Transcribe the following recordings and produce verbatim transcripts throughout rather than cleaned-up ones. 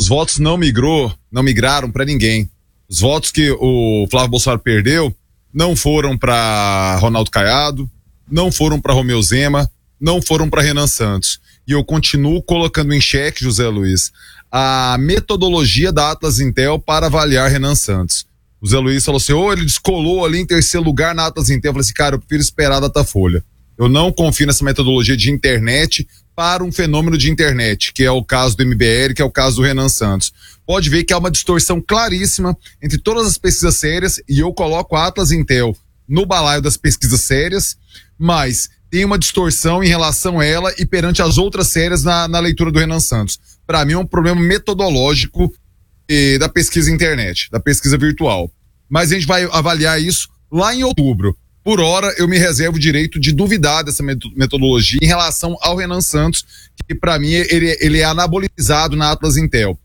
os votos não migrou, não migraram para ninguém. Os votos que o Flávio Bolsonaro perdeu não foram para Ronaldo Caiado, não foram para Romeu Zema, não foram para Renan Santos. E eu continuo colocando em xeque, José Luiz, a metodologia da Atlas Intel para avaliar Renan Santos. O Zé Luiz falou assim, ou oh, ele descolou ali em terceiro lugar na Atlas Intel. Eu falei assim, cara, eu prefiro esperar a Datafolha. Eu não confio nessa metodologia de internet para um fenômeno de internet, que é o caso do M B L, que é o caso do Renan Santos. Pode ver que há uma distorção claríssima entre todas as pesquisas sérias, e eu coloco a Atlas Intel no balaio das pesquisas sérias, mas tem uma distorção em relação a ela e perante as outras sérias na, na leitura do Renan Santos. Para mim é um problema metodológico eh, da pesquisa internet, da pesquisa virtual. Mas a gente vai avaliar isso lá em outubro. Por hora, eu me reservo o direito de duvidar dessa metodologia em relação ao Renan Santos, que para mim ele, ele é anabolizado na Atlas Intel.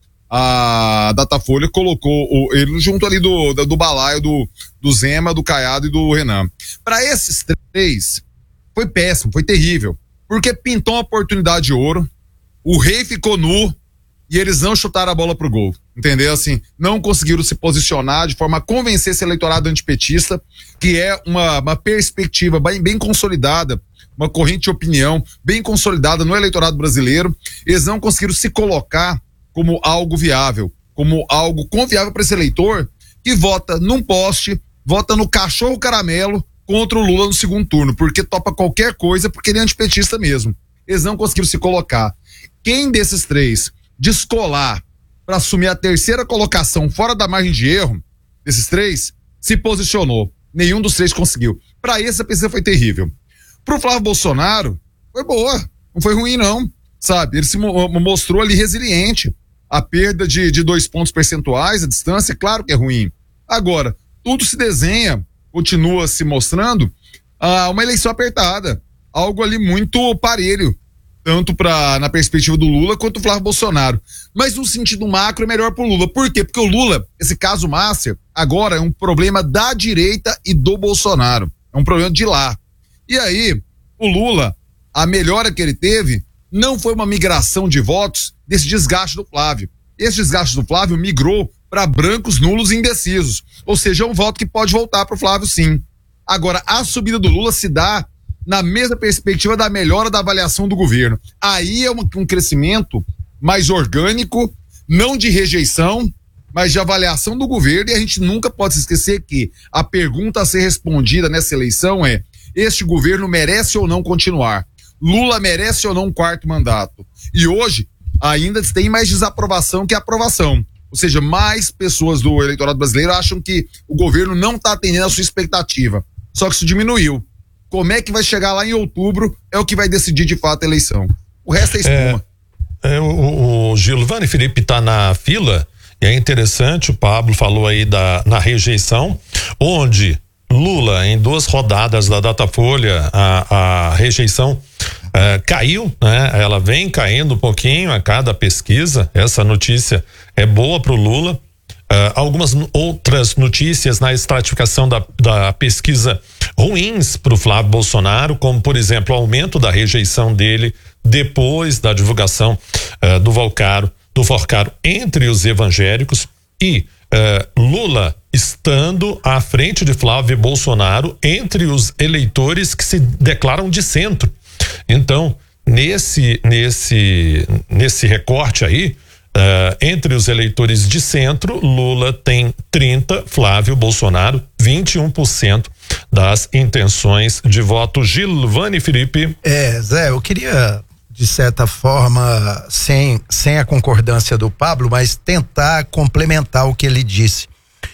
A Datafolha colocou o, ele junto ali do, do, do balaio do, do Zema, do Caiado e do Renan. Para esses três, foi péssimo, foi terrível, porque pintou uma oportunidade de ouro, o rei ficou nu e eles não chutaram a bola pro gol, entendeu? Assim, não conseguiram se posicionar de forma a convencer esse eleitorado antipetista, que é uma, uma perspectiva bem, bem consolidada, uma corrente de opinião bem consolidada no eleitorado brasileiro. Eles não conseguiram se colocar como algo viável, como algo confiável para esse eleitor que vota num poste, vota no cachorro caramelo contra o Lula no segundo turno, porque topa qualquer coisa, porque ele é antipetista mesmo. Eles não conseguiram se colocar. Quem desses três descolar para assumir a terceira colocação fora da margem de erro, desses três, se posicionou. Nenhum dos três conseguiu. Para esse, a pesquisa foi terrível. Pro Flávio Bolsonaro, foi boa. Não foi ruim, não. Sabe? Ele se mo- mostrou ali resiliente. A perda de, de dois pontos percentuais, a distância, claro que é ruim. Agora, tudo se desenha, continua se mostrando ah, uma eleição apertada. Algo ali muito parelho. Tanto pra, na perspectiva do Lula quanto do Flávio Bolsonaro. Mas no sentido macro é melhor pro Lula. Por quê? Porque o Lula, esse caso Márcia, agora é um problema da direita e do Bolsonaro. É um problema de lá. E aí, o Lula, a melhora que ele teve não foi uma migração de votos desse desgaste do Flávio. Esse desgaste do Flávio migrou para brancos, nulos e indecisos. Ou seja, é um voto que pode voltar pro Flávio, sim. Agora, a subida do Lula se dá na mesma perspectiva da melhora da avaliação do governo. Aí é um, um crescimento mais orgânico, não de rejeição, mas de avaliação do governo, e a gente nunca pode se esquecer que a pergunta a ser respondida nessa eleição é: este governo merece ou não continuar? Lula merece ou não um quarto mandato? E hoje ainda tem mais desaprovação que aprovação. Ou seja, mais pessoas do eleitorado brasileiro acham que o governo não está atendendo a sua expectativa. Só que isso diminuiu. Como é que vai chegar lá em outubro é o que vai decidir de fato a eleição. O resto é espuma. É, é, o, o Gilvani Felipe está na fila, e é interessante, o Pablo falou aí da, na rejeição, onde Lula, em duas rodadas da Datafolha, a, a rejeição é, caiu, né? Ela vem caindo um pouquinho a cada pesquisa. Essa notícia é boa pro Lula. Uh, algumas outras notícias na estratificação da, da pesquisa ruins para o Flávio Bolsonaro, como por exemplo o aumento da rejeição dele depois da divulgação uh, do Volcaro, do Forcaro entre os evangélicos, e uh, Lula estando à frente de Flávio Bolsonaro entre os eleitores que se declaram de centro. Então, nesse nesse nesse recorte aí, Uh, entre os eleitores de centro, Lula tem trinta, Flávio Bolsonaro vinte e um por cento das intenções de voto. Gilvani Felipe. É, Zé, eu queria, de certa forma, sem, sem a concordância do Pablo, mas tentar complementar o que ele disse.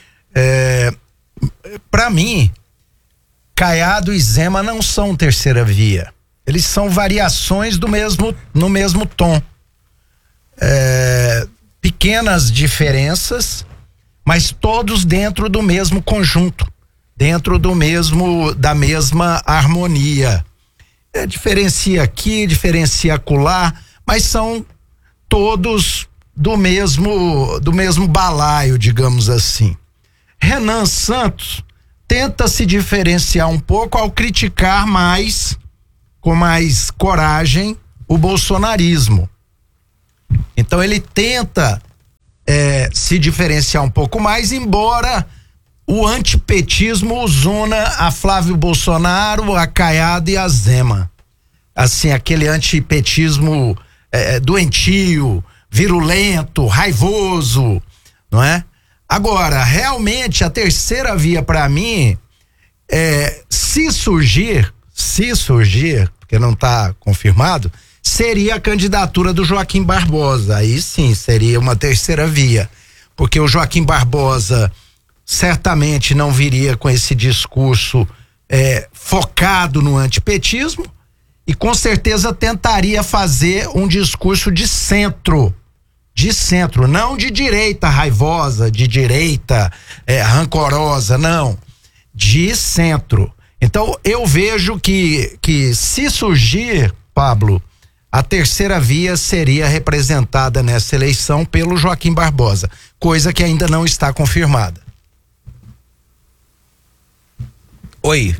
É, para mim, Caiado e Zema não são terceira via. Eles são variações do mesmo, no mesmo tom. É, pequenas diferenças, mas todos dentro do mesmo conjunto, dentro do mesmo, da mesma harmonia. É, diferencia aqui, diferencia acolá, mas são todos do mesmo, do mesmo balaio, digamos assim. Renan Santos tenta se diferenciar um pouco ao criticar mais, com mais coragem, o bolsonarismo. Então ele tenta é, se diferenciar um pouco mais, embora o antipetismo os una a Flávio Bolsonaro, a Caiado e a Zema. Assim, aquele antipetismo é, doentio, virulento, raivoso, não é? Agora, realmente, a terceira via para mim, é, se surgir, se surgir, porque não está confirmado, seria a candidatura do Joaquim Barbosa. Aí sim, seria uma terceira via, porque o Joaquim Barbosa certamente não viria com esse discurso é, focado no antipetismo e com certeza tentaria fazer um discurso de centro, de centro, não de direita raivosa, de direita é, rancorosa, não, de centro. Então eu vejo que, que se surgir, Pablo, a terceira via seria representada nessa eleição pelo Joaquim Barbosa, coisa que ainda não está confirmada. Oi,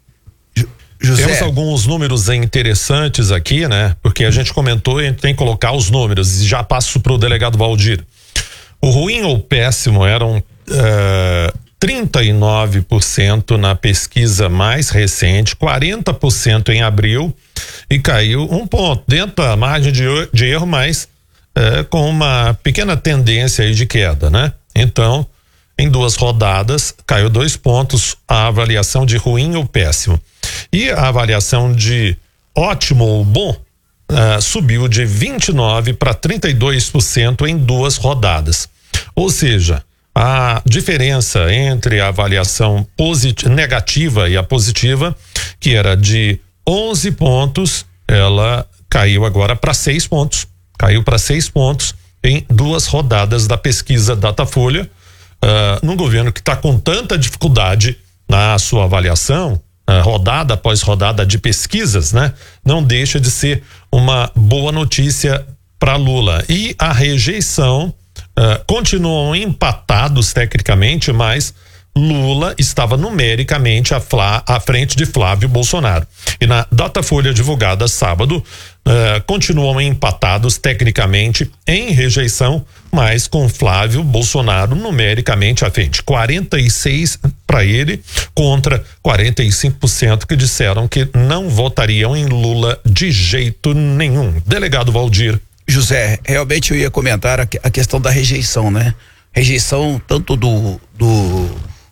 José. Temos alguns números interessantes aqui, né? Porque a gente comentou e a gente tem que colocar os números. E já passo para o delegado Valdir. O ruim ou péssimo eram uh, trinta e nove por cento na pesquisa mais recente, quarenta por cento em abril e caiu um ponto dentro da margem de, de erro, mas uh, com uma pequena tendência aí de queda, né? Então, em duas rodadas, caiu dois pontos a avaliação de ruim ou péssimo. E a avaliação de ótimo ou bom uh, subiu de vinte e nove por cento para trinta e dois por cento em duas rodadas. Ou seja, a diferença entre a avaliação posit- negativa e a positiva, que era de onze pontos, ela caiu agora para seis pontos. Caiu para seis pontos em duas rodadas da pesquisa Datafolha. Uh, num governo que está com tanta dificuldade na sua avaliação, uh, rodada após rodada de pesquisas, né? Não deixa de ser uma boa notícia para Lula. E a rejeição uh, continuam empatados tecnicamente, mas Lula estava numericamente à, Flá, à frente de Flávio Bolsonaro. E na Datafolha divulgada sábado, uh, continuam empatados tecnicamente em rejeição, mas com Flávio Bolsonaro numericamente à frente. quarenta e seis para ele contra quarenta e cinco por cento que disseram que não votariam em Lula de jeito nenhum. Delegado Valdir. José, realmente eu ia comentar a, a questão da rejeição, né? Rejeição tanto do, do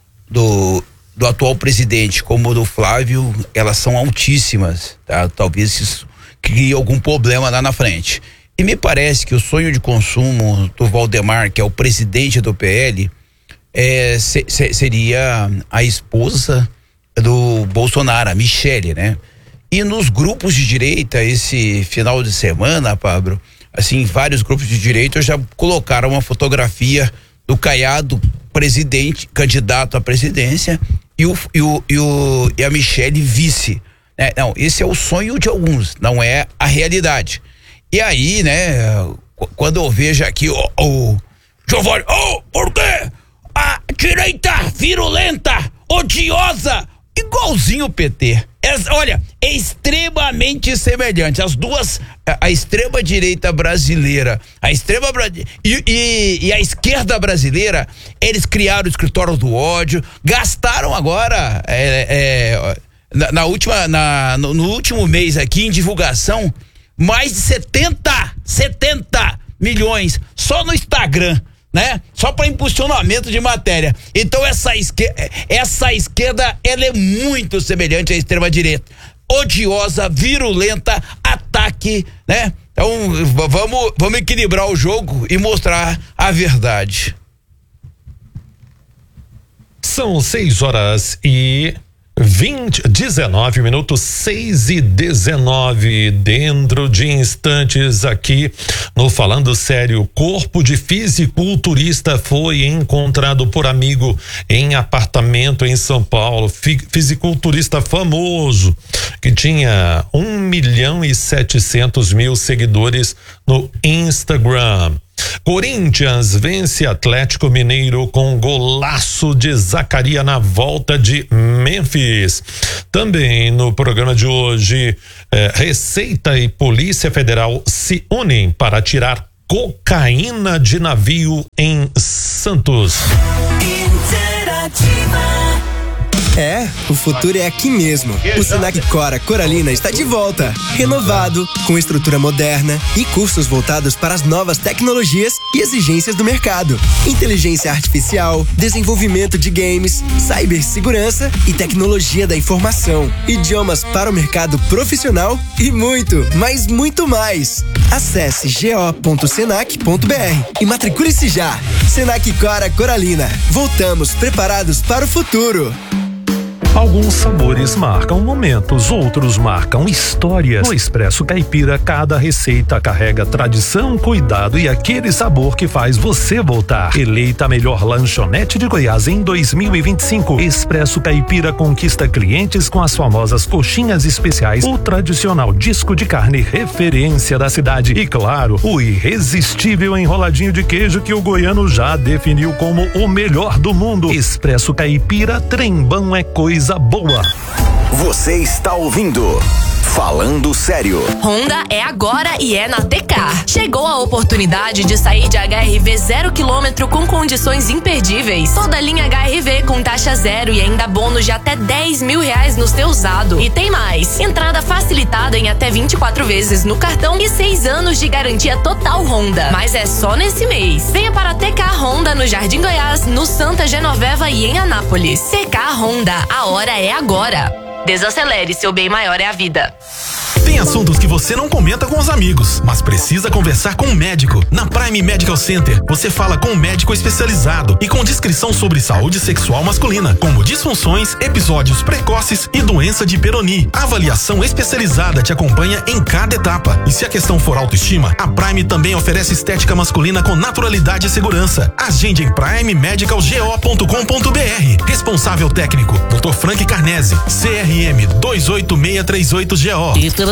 do, do atual presidente como do Flávio, elas são altíssimas, tá? Talvez isso crie algum problema lá na frente. E me parece que o sonho de consumo do Valdemar, que é o presidente do P L, é, se, se, seria a esposa do Bolsonaro, a Michele, né? E nos grupos de direita, esse final de semana, Pablo, assim, vários grupos de direita já colocaram uma fotografia do Caiado, presidente, candidato à presidência, e, o, e, o, e, o, e a Michele vice. Né? Não, esse é o sonho de alguns, não é a realidade. E aí, né, quando eu vejo aqui o, o Giovanni, oh, por quê? A direita virulenta, odiosa, igualzinho o P T. É, olha, é extremamente semelhante. As duas, a, a extrema direita brasileira, a extrema e, e, e a esquerda brasileira, eles criaram o escritório do ódio, gastaram agora é, é, na, na última, na, no, no último mês aqui em divulgação mais de setenta milhões só no Instagram, né? Só para impulsionamento de matéria. Então essa esquerda, essa esquerda, ela é muito semelhante à extrema direita, odiosa, virulenta, ataque, né? Então vamos, vamos equilibrar o jogo e mostrar a verdade. São seis horas e vinte, dezenove minutos, seis e dezenove. Dentro de instantes aqui no Falando Sério, corpo de fisiculturista foi encontrado por amigo em apartamento em São Paulo. Fisiculturista famoso que tinha um milhão e setecentos mil seguidores no Instagram. Corinthians vence Atlético Mineiro com golaço de Zaccaria na volta de Memphis. Também no programa de hoje, eh, Receita e Polícia Federal se unem para tirar cocaína de navio em Santos. É, o futuro é aqui mesmo. O Senac Cora Coralina está de volta, renovado, com estrutura moderna e cursos voltados para as novas tecnologias e exigências do mercado. Inteligência artificial, desenvolvimento de games, cibersegurança e tecnologia da informação, idiomas para o mercado profissional e muito, mas muito mais. Acesse go ponto senac ponto br e matricule-se já. Senac Cora Coralina. Voltamos preparados para o futuro. Alguns sabores marcam momentos, outros marcam histórias. No Expresso Caipira, cada receita carrega tradição, cuidado e aquele sabor que faz você voltar. Eleita a melhor lanchonete de Goiás em dois mil e vinte e cinco, Expresso Caipira conquista clientes com as famosas coxinhas especiais, o tradicional disco de carne referência da cidade e, claro, o irresistível enroladinho de queijo que o goiano já definiu como o melhor do mundo. Expresso Caipira, trembão é coisa boa. Você está ouvindo Falando Sério. Honda é agora e é na Tecar. Chegou a oportunidade de sair de H R V zero quilômetro com condições imperdíveis. Toda a linha H R V com taxa zero e ainda bônus de até dez mil reais no seu usado. E tem mais, entrada facilitada em até vinte e quatro vezes no cartão e seis anos de garantia total Honda. Mas é só nesse mês. Venha para a Tecar Honda no Jardim Goiás, no Santa Genoveva e em Anápolis. Tecar Honda, a hora é agora. Desacelere, seu bem maior é a vida. Tem assuntos que você não comenta com os amigos, mas precisa conversar com um médico. Na Prime Medical Center, você fala com um médico especializado e com descrição sobre saúde sexual masculina, como disfunções, episódios precoces e doença de Peyronie. A avaliação especializada te acompanha em cada etapa. E se a questão for autoestima, a Prime também oferece estética masculina com naturalidade e segurança. Agende em prime medical go ponto com ponto br. Responsável técnico, doutor Frank Carnese, C R M dois oito seis três oito G O.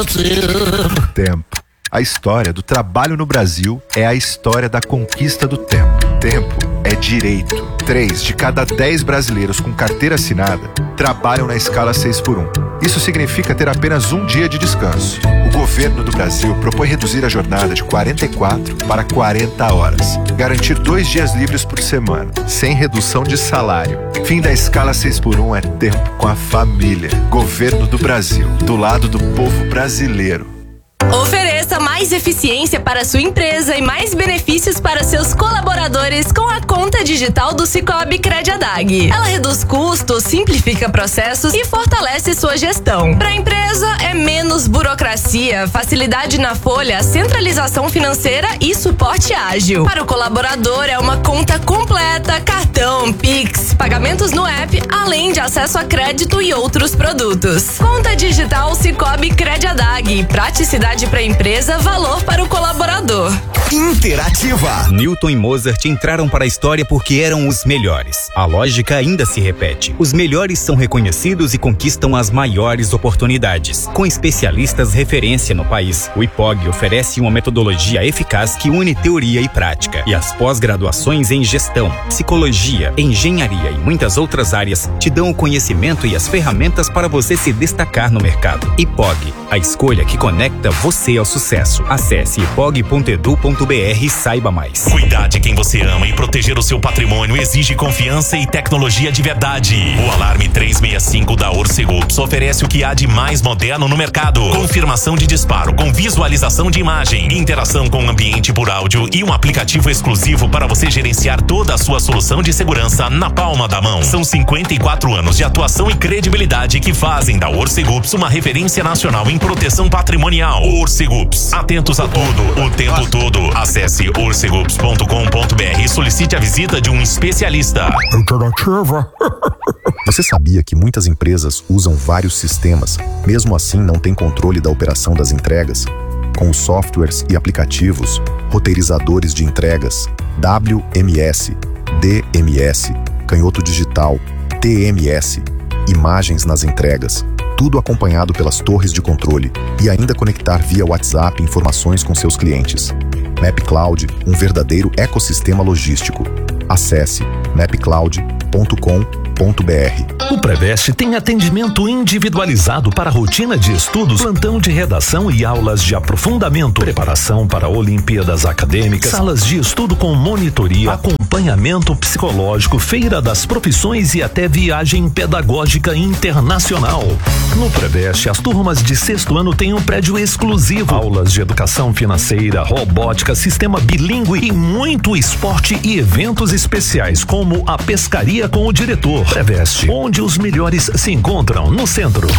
Tempo. A história do trabalho no Brasil é a história da conquista do tempo. Tempo é direito. Três de cada dez brasileiros com carteira assinada trabalham na escala seis por um. Isso significa ter apenas um dia de descanso. O governo do Brasil propõe reduzir a jornada de quarenta e quatro para quarenta horas. Garantir dois dias livres por semana, sem redução de salário. Fim da escala seis por um é tempo com a família. Governo do Brasil, do lado do povo brasileiro. Ofereça mais eficiência para sua empresa e mais benefícios para seus colaboradores com a conta digital do Cicobi Crediadag. Ela reduz custos, simplifica processos e fortalece sua gestão. Para a empresa é menos burocracia, facilidade na folha, centralização financeira e suporte ágil. Para o colaborador é uma conta completa, cartão, Pix, pagamentos no app, além de acesso a crédito e outros produtos. Conta digital Cicobi Crediadag. Praticidade para a empresa, valor para o colaborador. Interativa. Newton e Mozart entraram para a história porque eram os melhores. A lógica ainda se repete. Os melhores são reconhecidos e conquistam as maiores oportunidades. Com especialistas referência no país, o I P O G oferece uma metodologia eficaz que une teoria e prática. E as pós-graduações em gestão, psicologia, engenharia e muitas outras áreas te dão o conhecimento e as ferramentas para você se destacar no mercado. I P O G, a escolha que conecta você ao sucesso. Acesse ipog ponto edu ponto br e saiba mais. Cuidar de quem você ama e proteger o seu patrimônio exige confiança e tecnologia de verdade. O Alarme trezentos e sessenta e cinco da Orcegups oferece o que há de mais moderno no mercado. Confirmação de disparo com visualização de imagem, interação com o ambiente por áudio e um aplicativo exclusivo para você gerenciar toda a sua solução de segurança na palma da mão. São cinquenta e quatro anos de atuação e credibilidade que fazem da Orcegups uma referência nacional em proteção patrimonial. Orcegups, atentos a tudo, o tempo todo. Acesse orcegups ponto com ponto br e solicite a visita de um especialista. Alternativa. Você sabia que muitas empresas usam vários sistemas, mesmo assim não tem controle da operação das entregas? Com os softwares e aplicativos, roteirizadores de entregas, W M S, D M S, canhoto digital, T M S, imagens nas entregas, tudo acompanhado pelas torres de controle e ainda conectar via WhatsApp informações com seus clientes. MapCloud, um verdadeiro ecossistema logístico. Acesse map cloud ponto com ponto br. O Preveste tem atendimento individualizado para rotina de estudos, plantão de redação e aulas de aprofundamento, preparação para Olimpíadas acadêmicas, salas de estudo com monitoria, acompanhamento psicológico, feira das profissões e até viagem pedagógica internacional. No Preveste, as turmas de sexto ano têm um prédio exclusivo, aulas de educação financeira, robótica, sistema bilíngue e muito esporte e eventos especiais, como a pescaria com o diretor. Preveste, onde os melhores se encontram, no centro.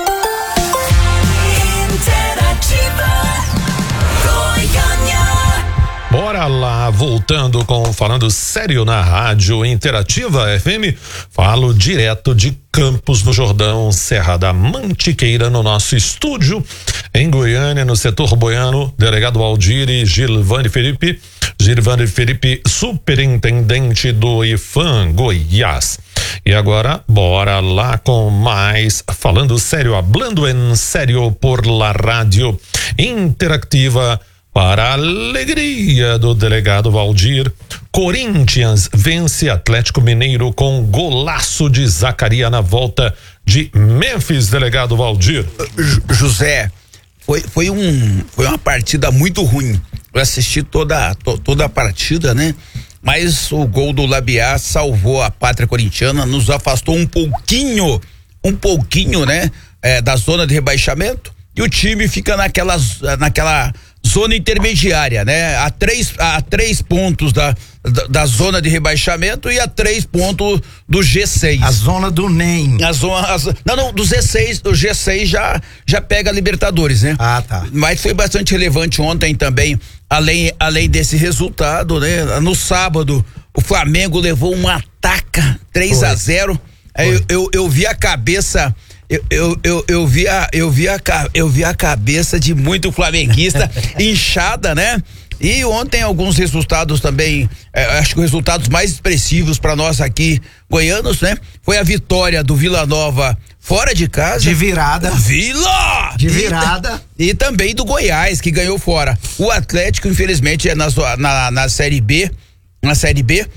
Bora lá, voltando com Falando Sério na Rádio Interativa F M, falo direto de Campos do Jordão, Serra da Mantiqueira, no nosso estúdio em Goiânia, no setor boiano, delegado Aldir e Gilvane Felipe, Gilvane Felipe, superintendente do IFAM Goiás. E agora, bora lá com mais Falando Sério, hablando en sério por la Rádio Interactiva. Para a alegria do delegado Valdir, Corinthians vence Atlético Mineiro com golaço de Zacaria na volta de Memphis, delegado Valdir. José, foi, foi, um, foi uma partida muito ruim. Eu assisti toda, to, toda a partida, né? Mas o gol do Labiá salvou a pátria corintiana, nos afastou um pouquinho, um pouquinho, né? É, da zona de rebaixamento, e o time fica naquela, naquela zona intermediária, né? A três, a três pontos da, da, da zona de rebaixamento e a três pontos do G seis. A zona do N E M. A zona, a, não, não, do G seis, o G seis já, já pega a Libertadores, né? Ah, tá. Mas foi bastante relevante ontem também, além, além desse resultado, né? No sábado, o Flamengo levou uma taca três a zero. Eu, eu, eu vi a cabeça. Eu, eu, eu, eu, vi a, eu, vi a, eu vi a cabeça de muito flamenguista inchada, né? E ontem alguns resultados também, eh, acho que os resultados mais expressivos para nós aqui, goianos, né? Foi a vitória do Vila Nova fora de casa. De virada. Vila! De virada. E, e também do Goiás, que ganhou fora. O Atlético, infelizmente, é na, na, na Série B, na Série B,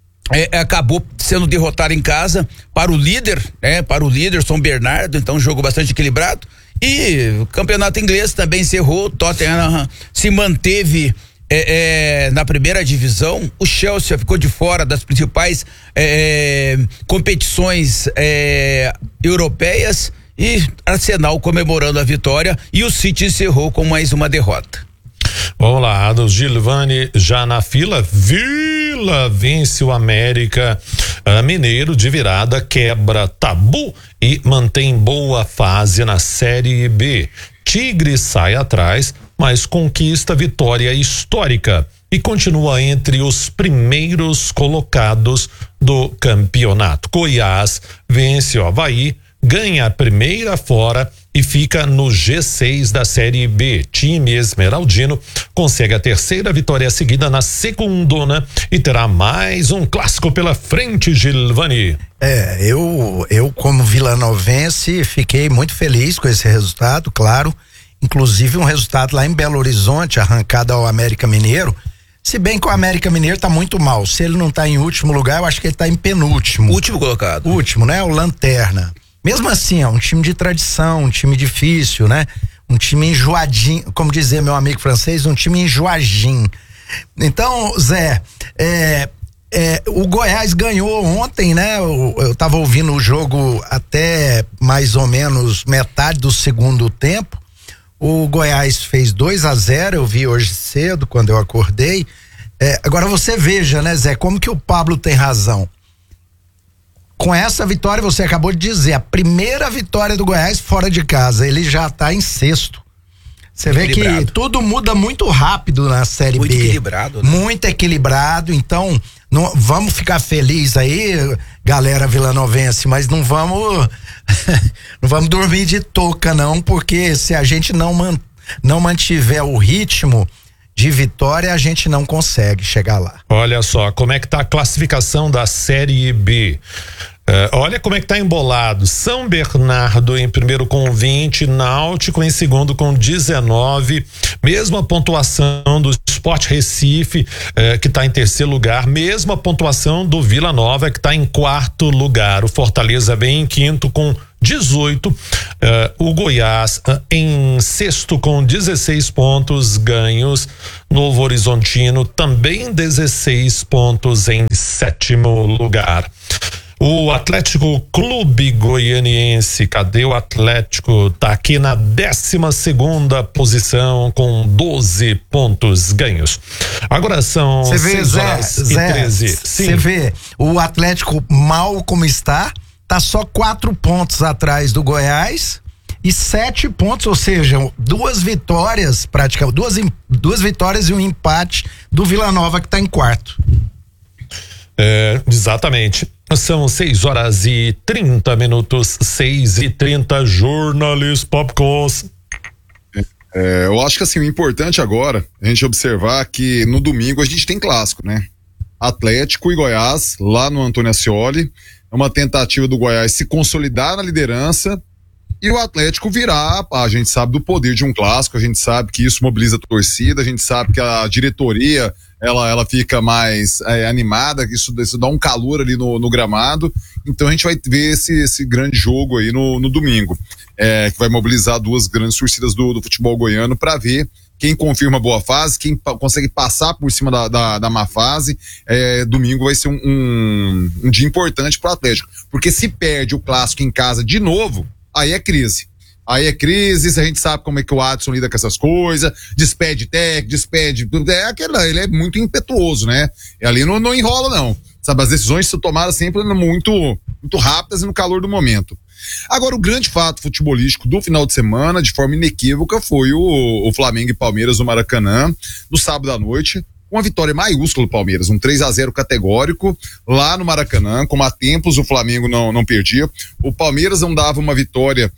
É, acabou sendo derrotado em casa para o líder, né? Para o líder São Bernardo, então um jogo bastante equilibrado. E o campeonato inglês também encerrou, o Tottenham se manteve é, é, na primeira divisão, o Chelsea ficou de fora das principais é, competições é, europeias, e Arsenal comemorando a vitória, e o City encerrou com mais uma derrota. Vamos lá, do Gilvane já na fila. Vila vence o América uh, Mineiro de virada, quebra tabu e mantém boa fase na Série B. Tigre sai atrás, mas conquista vitória histórica e continua entre os primeiros colocados do campeonato. Goiás vence o Avaí, ganha a primeira fora e fica no G seis da Série B. Time esmeraldino consegue a terceira vitória seguida na segundona e terá mais um clássico pela frente, Gilvani. É, eu, eu como vilanovense fiquei muito feliz com esse resultado, claro, inclusive um resultado lá em Belo Horizonte, arrancado ao América Mineiro, se bem que o América Mineiro tá muito mal, se ele não tá em último lugar, eu acho que ele tá em penúltimo. Último colocado. Último, né? O Lanterna. Mesmo assim, é um time de tradição, um time difícil, né? Um time enjoadinho, como dizia meu amigo francês, um time enjoadinho. Então, Zé, é, é, o Goiás ganhou ontem, né? Eu, eu tava ouvindo o jogo até mais ou menos metade do segundo tempo. O Goiás fez dois a zero, eu vi hoje cedo, quando eu acordei. É, agora você veja, né, Zé, como que o Pablo tem razão. Com essa vitória, você acabou de dizer, a primeira vitória do Goiás fora de casa, ele já tá em sexto. Você vê que tudo muda muito rápido na Série muito B. Muito equilibrado, né? Muito equilibrado, então não, vamos ficar felizes aí, galera vilanovense, mas não vamos não vamos dormir de touca não, porque se a gente não, man, não mantiver o ritmo de vitória, a gente não consegue chegar lá. Olha só, como é que tá a classificação da Série B? Uh, olha como é que tá embolado. São Bernardo em primeiro com vinte, Náutico em segundo com dezenove, mesma pontuação do Sport Recife, uh, que tá em terceiro lugar, mesma pontuação do Vila Nova, que tá em quarto lugar. O Fortaleza vem em quinto com dezoito, uh, o Goiás uh, em sexto com dezesseis pontos ganhos, Novo Horizontino também dezesseis pontos em sétimo lugar. O Atlético Clube Goianiense, cadê o Atlético? Tá aqui na décima segunda posição com doze pontos ganhos. Agora são seis horas e treze. Você vê, o Atlético mal como está, tá só quatro pontos atrás do Goiás e sete pontos, ou seja, duas vitórias, praticamente, duas, duas vitórias e um empate do Vila Nova, que tá em quarto. É, exatamente. São seis horas e trinta minutos, seis e trinta, jornalismo Popcos. É, eu acho que assim, o importante agora é a gente observar que no domingo a gente tem clássico, né? Atlético e Goiás, lá no Antônio Ascioli. É uma tentativa do Goiás se consolidar na liderança e o Atlético virar. A gente sabe do poder de um clássico, a gente sabe que isso mobiliza a torcida, a gente sabe que a diretoria ela, ela fica mais é, animada, que isso, isso dá um calor ali no, no gramado. Então a gente vai ver esse, esse grande jogo aí no, no domingo, é, que vai mobilizar duas grandes torcidas do, do futebol goiano para ver quem confirma a boa fase, quem pa- consegue passar por cima da, da, da má fase. É, domingo vai ser um, um, um dia importante para o Atlético, porque se perde o clássico em casa de novo, aí é crise. Aí é crise, a gente sabe como é que o Adson lida com essas coisas, despede técnico, despede, é aquela, ele é muito impetuoso, né? E ali não, não enrola não, sabe, as decisões são tomadas sempre muito, muito rápidas e no calor do momento. Agora, o grande fato futebolístico do final de semana, de forma inequívoca, foi o, o Flamengo e Palmeiras no Maracanã, no sábado à noite, com uma vitória maiúscula do Palmeiras, um três a zero categórico lá no Maracanã, como há tempos o Flamengo não, não perdia. O Palmeiras não dava uma vitória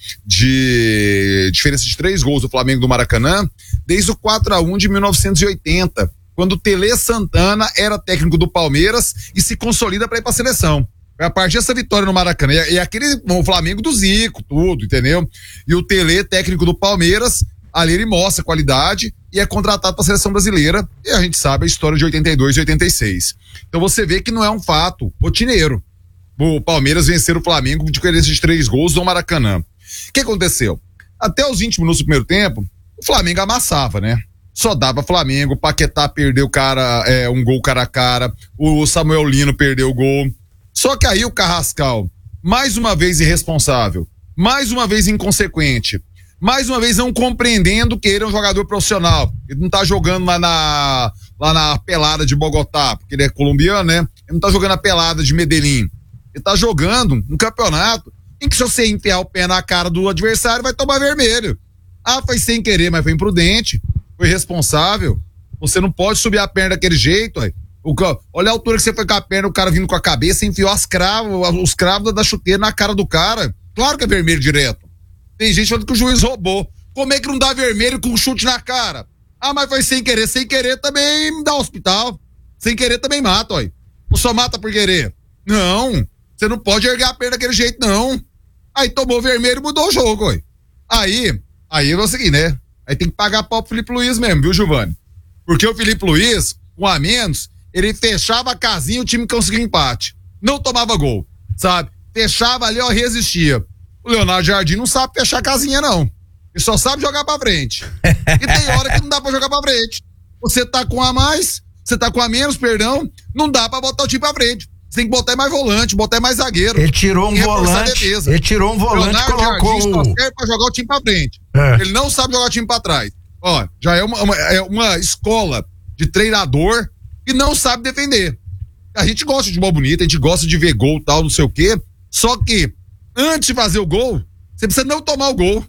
de diferença de três gols do Flamengo do Maracanã desde o quatro a um de mil novecentos e oitenta, quando o Tele Santana era técnico do Palmeiras e se consolida para ir para a seleção. A partir dessa vitória no Maracanã, e, e aquele o Flamengo do Zico, tudo, entendeu? E o Tele, técnico do Palmeiras, ali ele mostra qualidade e é contratado para a seleção brasileira, e a gente sabe a história de oitenta e dois e oitenta e seis. Então você vê que não é um fato rotineiro o Palmeiras vencer o Flamengo de diferença de três gols no Maracanã. O que aconteceu? Até os vinte minutos do primeiro tempo, o Flamengo amassava, né? Só dava Flamengo, o Paquetá perdeu cara, é, um gol cara a cara, o Samuel Lino perdeu o gol. Só que aí o Carrascal, mais uma vez irresponsável, mais uma vez inconsequente, mais uma vez não compreendendo que ele é um jogador profissional. Ele não tá jogando lá na, lá na pelada de Bogotá, porque ele é colombiano, né? Ele não tá jogando a pelada de Medellín. Ele tá jogando um campeonato em que se você enfiar o pé na cara do adversário, vai tomar vermelho. Ah, foi sem querer, mas foi imprudente, foi irresponsável. Você não pode subir a perna daquele jeito, aí. O, olha a altura que você foi com a perna, o cara vindo com a cabeça, enfiou as cravos, os cravos da chuteira na cara do cara. Claro que é vermelho direto. Tem gente falando que o juiz roubou. Como é que não dá vermelho com um chute na cara? Ah, mas foi sem querer. Sem querer também dá hospital. Sem querer também mata, ó. Ou só mata por querer? Não. Você não pode erguer a perna daquele jeito, não. Aí tomou vermelho e mudou o jogo, ó. Aí, aí é o seguinte, né? Aí tem que pagar pau pro Felipe Luiz mesmo, viu, Giovani? Porque o Felipe Luiz, com a menos, ele fechava a casinha e o time conseguia empate. Não tomava gol, sabe? Fechava ali, ó, resistia. O Leonardo Jardim não sabe fechar a casinha, não. Ele só sabe jogar pra frente. E tem hora que não dá pra jogar pra frente. Você tá com a mais, você tá com a menos, perdão, não dá pra botar o time pra frente. Você tem que botar mais volante, botar mais zagueiro. Ele tirou um volante, ele tirou um volante e colocou o... só serve pra jogar o time pra frente. É. Ele não sabe jogar o time pra trás. Ó, já é uma, uma, é uma escola de treinador que não sabe defender. A gente gosta de futebol bonito, a gente gosta de ver gol e tal, não sei o quê, só que antes de fazer o gol, você precisa não tomar o gol.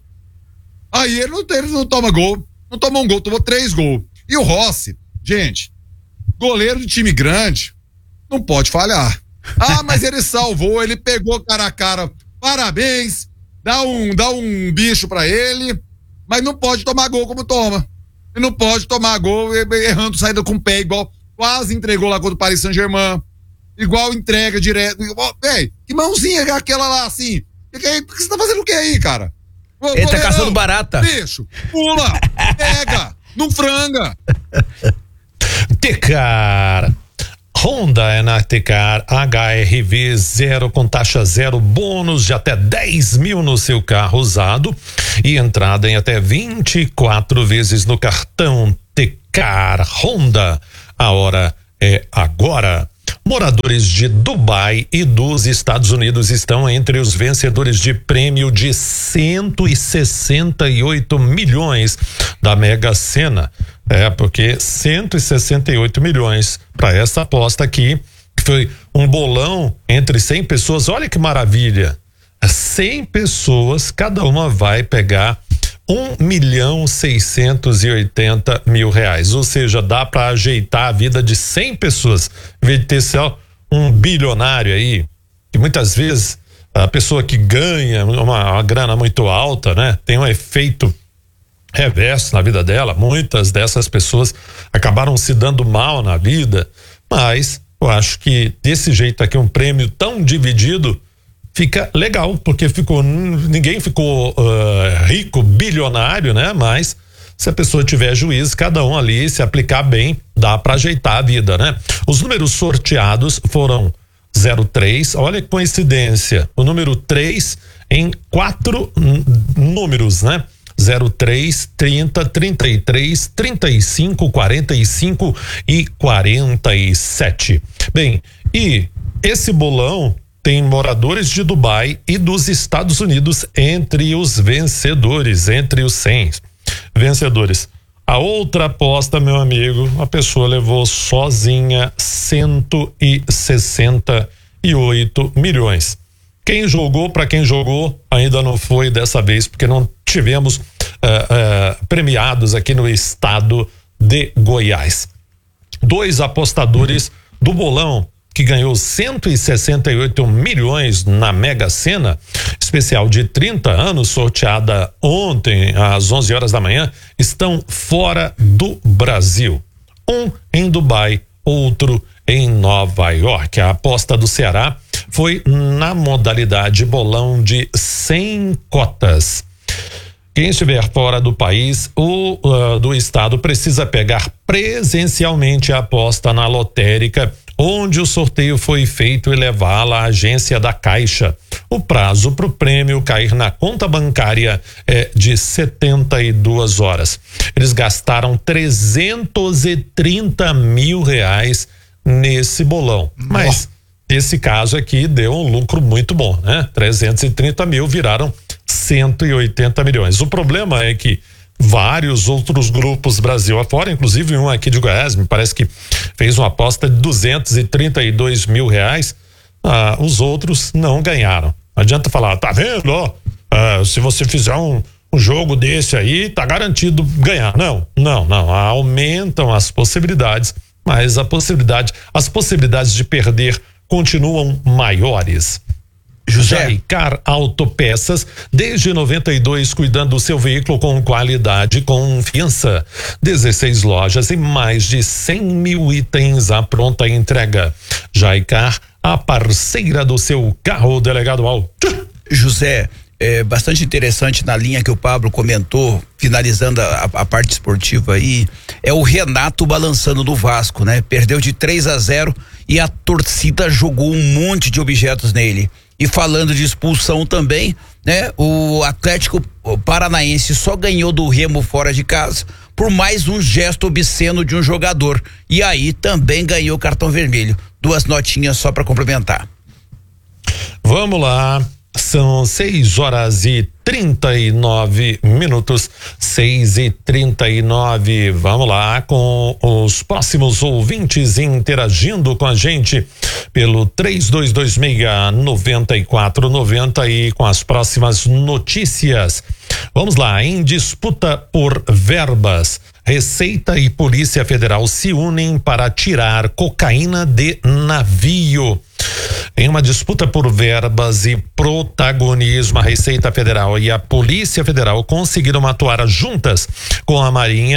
Aí ele não, ele não toma gol, não tomou um gol, tomou três gols. E o Rossi, gente, goleiro de time grande, não pode falhar. Ah, mas ele salvou, ele pegou cara a cara, parabéns, dá um, dá um bicho pra ele, mas não pode tomar gol como toma. Ele não pode tomar gol errando, saída com o pé igual, quase entregou lá contra o Paris Saint-Germain, igual entrega direto. Véi, que mãozinha é aquela lá assim? Que que é, você tá fazendo o que aí, cara? Ô, Ele tá caçando barata. Bicho, pula, pega, não franga. Tecar. Honda é na Tecar H R V zero com taxa zero, bônus de até dez mil no seu carro usado e entrada em até vinte e quatro vezes no cartão Tecar Honda. A hora é agora. Moradores de Dubai e dos Estados Unidos estão entre os vencedores de prêmio de cento e sessenta e oito milhões da Mega Sena. É, porque cento e sessenta e oito milhões para essa aposta aqui, que foi um bolão entre cem pessoas. Olha que maravilha. cem pessoas, cada uma vai pegar um milhão seiscentos e oitenta mil reais. Ou seja, dá para ajeitar a vida de cem pessoas, em vez de ter só um bilionário aí, que muitas vezes a pessoa que ganha uma, uma grana muito alta, né, tem um efeito reverso na vida dela. Muitas dessas pessoas acabaram se dando mal na vida, mas eu acho que desse jeito aqui, um prêmio tão dividido, fica legal, porque ficou, ninguém ficou uh, rico, bilionário, né? Mas se a pessoa tiver juízo, cada um ali se aplicar bem, dá para ajeitar a vida, né? Os números sorteados foram zero três, olha que coincidência, o número três em quatro números, né? zero três, trinta, trinta e três, trinta e cinco, quarenta e cinco e quarenta e sete. Bem, e esse bolão tem moradores de Dubai e dos Estados Unidos entre os vencedores, entre os cem vencedores. A outra aposta, meu amigo, a pessoa levou sozinha cento e sessenta e oito milhões. Quem jogou, para quem jogou, ainda não foi dessa vez, porque não tivemos uh, uh, premiados aqui no estado de Goiás. Dois apostadores do bolão que ganhou cento e sessenta e oito milhões na Mega Sena, especial de trinta anos, sorteada ontem às onze horas da manhã, estão fora do Brasil. Um em Dubai, outro em Nova York. A aposta do Ceará foi na modalidade bolão de cem cotas. Quem estiver fora do país ou uh, do estado precisa pegar presencialmente a aposta na lotérica onde o sorteio foi feito e levá-la à agência da Caixa. O prazo para o prêmio cair na conta bancária é de setenta e duas horas. Eles gastaram trezentos e trinta mil reais nesse bolão, mas esse caso aqui deu um lucro muito bom, né? trezentos e trinta mil viraram cento e oitenta milhões. O problema é que vários outros grupos Brasil afora, inclusive um aqui de Goiás, me parece que fez uma aposta de duzentos e trinta e dois mil reais. Ah, os outros não ganharam. Não adianta falar, tá vendo? Ó, ah, se você fizer um, um jogo desse aí, tá garantido ganhar. Não, não, não. Aumentam as possibilidades, mas a possibilidade, as possibilidades de perder continuam maiores. Jaicar Autopeças, desde noventa e dois, cuidando do seu veículo com qualidade e confiança. dezesseis lojas e mais de cem mil itens à pronta entrega. Jaicar, a parceira do seu carro, delegado Al. José, é bastante interessante na linha que o Pablo comentou, finalizando a, a parte esportiva aí, é o Renato balançando no Vasco, né? Perdeu de três a zero e a torcida jogou um monte de objetos nele. E falando de expulsão também, né? O Atlético Paranaense só ganhou do Remo fora de casa por mais um gesto obsceno de um jogador. E aí também ganhou cartão vermelho. Duas notinhas só para complementar. Vamos lá. São seis horas e trinta e nove minutos, seis e trinta e nove. Vamos lá com os próximos ouvintes interagindo com a gente pelo três dois dois seis, nove quatro nove zero e com as próximas notícias. Vamos lá, em disputa por verbas, Receita e Polícia Federal se unem para tirar cocaína de navio. Em uma disputa por verbas e protagonismo, a Receita Federal e a Polícia Federal conseguiram atuar juntas com a Marinha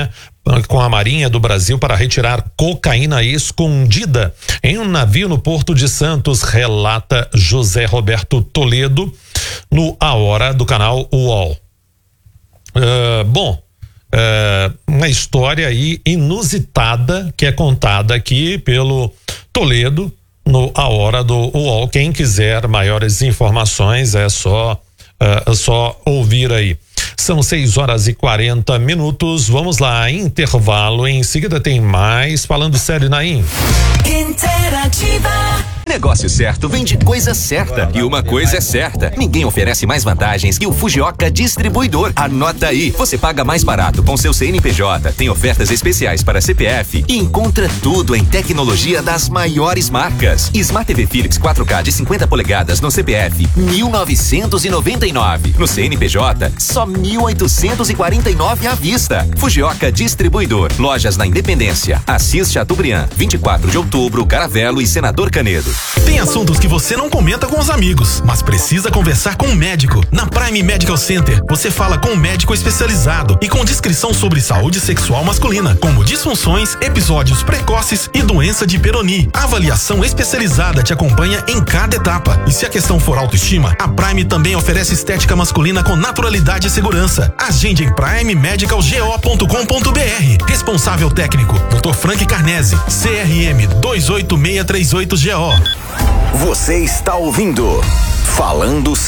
com a Marinha do Brasil para retirar cocaína escondida em um navio no Porto de Santos, relata José Roberto Toledo no A Hora do canal U O L. Uh, bom, uh, uma história aí inusitada que é contada aqui pelo Toledo no A Hora do U O L. Quem quiser maiores informações é só, uh, é só ouvir aí. São seis horas e quarenta minutos. Vamos lá, intervalo. Em seguida tem mais Falando Sério, Naim. Interativa. Negócio certo vem de coisa certa. E uma coisa é certa: ninguém oferece mais vantagens que o Fujioka Distribuidor. Anota aí: você paga mais barato com seu C N P J, tem ofertas especiais para C P F e encontra tudo em tecnologia das maiores marcas. Smart T V Philips quatro K de cinquenta polegadas no C P F, mil novecentos e noventa e nove. No C N P J, só mil oitocentos e quarenta e nove à vista. Fujioka Distribuidor. Lojas na Independência, Assis Chateaubriand, vinte e quatro de outubro, Caravelo e Senador Canedo. Tem assuntos que você não comenta com os amigos, mas precisa conversar com um médico. Na Prime Medical Center, você fala com um médico especializado e com descrição sobre saúde sexual masculina, como disfunções, episódios precoces e doença de Peyronie. A avaliação especializada te acompanha em cada etapa. E se a questão for autoestima, a Prime também oferece estética masculina com naturalidade e segurança. Agende em prime medical go ponto com ponto br. Responsável técnico, doutor Frank Carnese, C R M dois oito seis três oito G O. Você está ouvindo Falando